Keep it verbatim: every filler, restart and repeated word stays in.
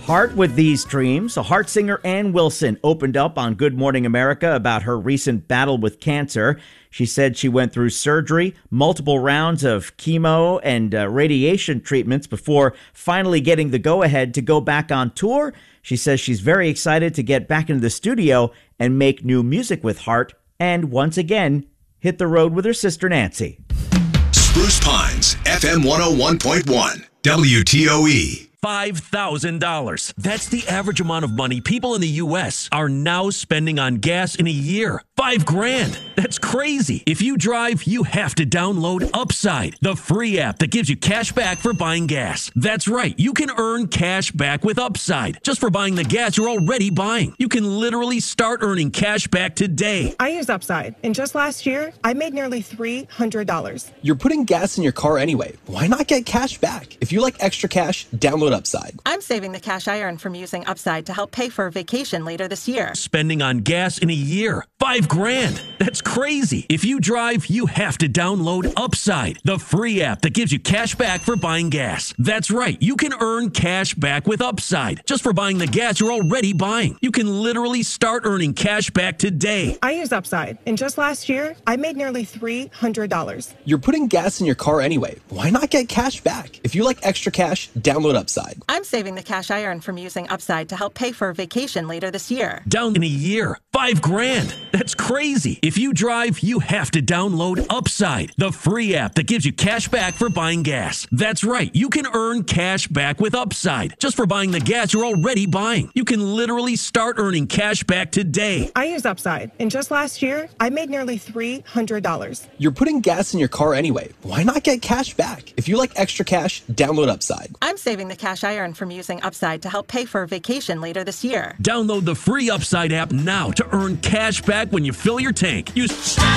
Heart with these dreams. A Heart singer, Ann Wilson, opened up on Good Morning America about her recent battle with cancer. She said she went through surgery, multiple rounds of chemo and uh, radiation treatments before finally getting the go-ahead to go back on tour. She says she's very excited to get back into the studio and make new music with Heart, and once again, hit the road with her sister Nancy. Spruce Pines, F M one oh one point one, W T O E. five thousand dollars. That's the average amount of money people in the U S are now spending on gas in a year. Five grand. That's crazy. If you drive, you have to download Upside, the free app that gives you cash back for buying gas. That's right. You can earn cash back with Upside just for buying the gas you're already buying. You can literally start earning cash back today. I use Upside, and just last year, I made nearly three hundred dollars. You're putting gas in your car anyway. Why not get cash back? If you like extra cash, download Upside. I'm saving the cash I earn from using Upside to help pay for a vacation later this year. Spending on gas in a year. Five grand. That's crazy. If you drive, you have to download Upside, the free app that gives you cash back for buying gas. That's right. You can earn cash back with Upside just for buying the gas you're already buying. You can literally start earning cash back today. I use Upside, and just last year, I made nearly three hundred dollars. You're putting gas in your car anyway. Why not get cash back? If you like extra cash, download Upside. I'm saving the cash I earn from using Upside to help pay for a vacation later this year. Down in a year. Five grand. That's crazy. If you drive, you have to download Upside, the free app that gives you cash back for buying gas. That's right. You can earn cash back with Upside just for buying the gas you're already buying. You can literally start earning cash back today. I use Upside, and just last year, I made nearly three hundred dollars. You're putting gas in your car anyway. Why not get cash back? If you like extra cash, download Upside. I'm saving the cash I earn from using Upside to help pay for a vacation later this year. Download the free Upside app now to earn cash back when you fill your tank. Use